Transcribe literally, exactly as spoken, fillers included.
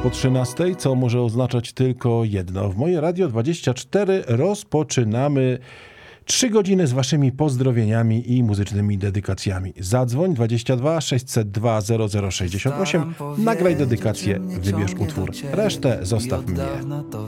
po trzynastej, co może oznaczać tylko jedno. W moje Radio dwadzieścia cztery rozpoczynamy trzy godziny z waszymi pozdrowieniami i muzycznymi dedykacjami. Zadzwoń dwadzieścia dwa sześćset dwa zero zero sześćdziesiąt osiem, nagraj dedykację, wybierz utwór. Resztę zostaw mnie.